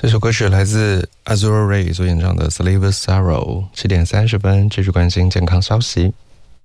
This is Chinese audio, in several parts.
这首歌曲来自 Azura Ray 所演唱的 Slave Sorrow。 7点30分，继续关心健康消息。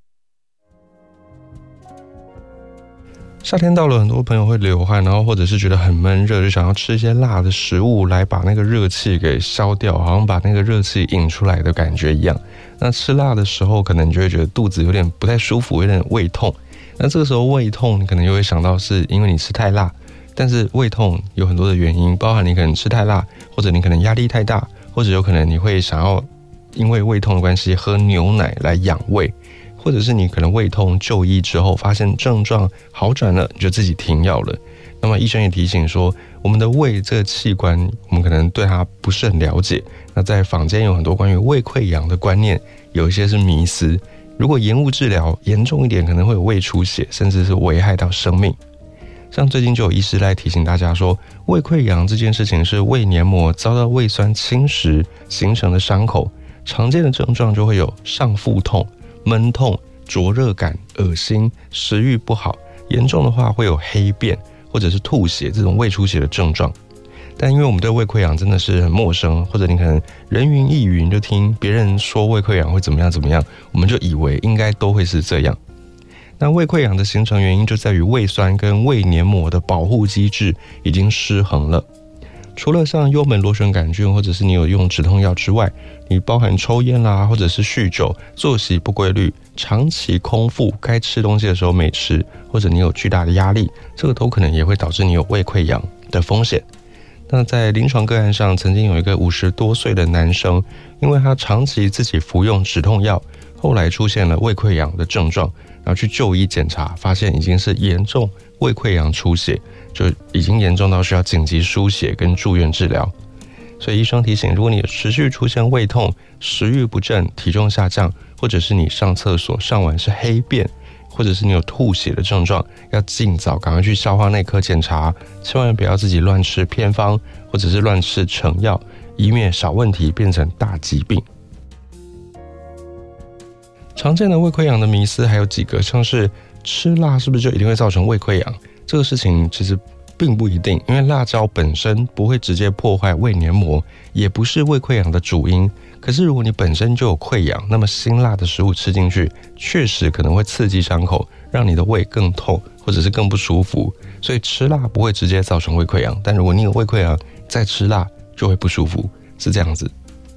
夏天到了，很多朋友会流汗，然后或者是觉得很闷热，就想要吃一些辣的食物来把那个热气给消掉，好像把那个热气引出来的感觉一样。那吃辣的时候，可能你就会觉得肚子有点不太舒服，有点胃痛。那这个时候胃痛，你可能就会想到是因为你吃太辣。但是胃痛有很多的原因，包含你可能吃太辣，或者你可能压力太大，或者有可能你会想要因为胃痛的关系喝牛奶来养胃，或者是你可能胃痛就医之后发现症状好转了，你就自己停药了。那么医生也提醒说，我们的胃这个器官，我们可能对它不是很了解。那在坊间有很多关于胃溃疡的观念，有一些是迷思。如果延误治疗，严重一点可能会有胃出血，甚至是危害到生命。像最近就有医师来提醒大家说，胃溃疡这件事情是胃黏膜遭到胃酸侵蚀形成的伤口，常见的症状就会有上腹痛、闷痛、灼热感、恶心、食欲不好，严重的话会有黑便或者是吐血这种胃出血的症状。但因为我们对胃溃疡真的是很陌生，或者你可能人云亦云，就听别人说胃溃疡会怎么样怎么样，我们就以为应该都会是这样。那胃溃疡的形成原因就在于胃酸跟胃黏膜的保护机制已经失衡了。除了像幽门螺旋杆菌或者是你有用止痛药之外，你包含抽烟啦，或者是酗酒、作息不规律、长期空腹，该吃东西的时候没吃，或者你有巨大的压力，这个都可能也会导致你有胃溃疡的风险。那在临床个案上，曾经有一个50多岁的男生，因为他长期自己服用止痛药，后来出现了胃溃疡的症状，然后去就医检查，发现已经是严重胃溃疡出血，就已经严重到需要紧急输血跟住院治疗。所以医生提醒，如果你持续出现胃痛、食欲不振、体重下降，或者是你上厕所上完是黑便，或者是你有吐血的症状，要尽早赶快去消化内科检查，千万不要自己乱吃偏方，或者是乱吃成药，以免小问题变成大疾病。常见的胃溃疡的迷思还有几个，像是吃辣是不是就一定会造成胃溃疡？这个事情其实并不一定，因为辣椒本身不会直接破坏胃黏膜，也不是胃溃疡的主因。可是如果你本身就有溃疡，那么辛辣的食物吃进去，确实可能会刺激伤口，让你的胃更痛，或者是更不舒服。所以吃辣不会直接造成胃溃疡，但如果你有胃溃疡，再吃辣就会不舒服，是这样子。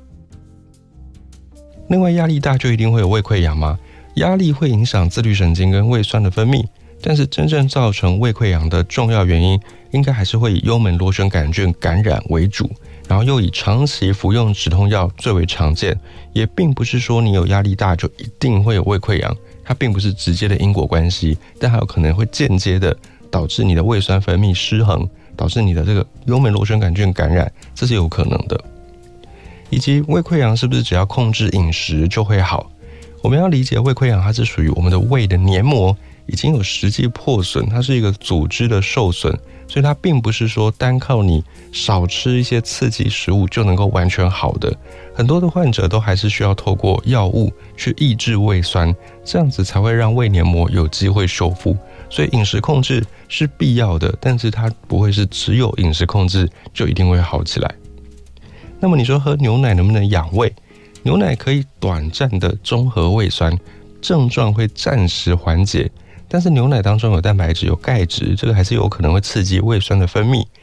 另外，压力大就一定会有胃溃疡吗？压力会影响自律神经跟胃酸的分泌，但是真正造成胃溃疡的重要原因，应该还是会以幽门螺旋杆菌感染为主，然后又以长期服用止痛药最为常见。也并不是说你有压力大就一定会有胃溃疡，它并不是直接的因果关系，但还有可能会间接的导致你的胃酸分泌失衡，导致你的这个幽门螺旋杆菌感染，这是有可能的。以及胃溃疡是不是只要控制饮食就会好？我们要理解胃溃疡，它是属于我们的胃的黏膜已经有实际破损，它是一个组织的受损，所以它并不是说单靠你少吃一些刺激食物就能够完全好的。很多的患者都还是需要透过药物去抑制胃酸，这样子才会让胃黏膜有机会修复。所以饮食控制是必要的，但是它不会是只有饮食控制就一定会好起来。那么你说喝牛奶能不能养胃？牛奶可以短暂的中和胃酸，症状会暂时缓解，但是牛奶当中有蛋白质、有钙质，这个还是有可能会刺激胃酸的分泌，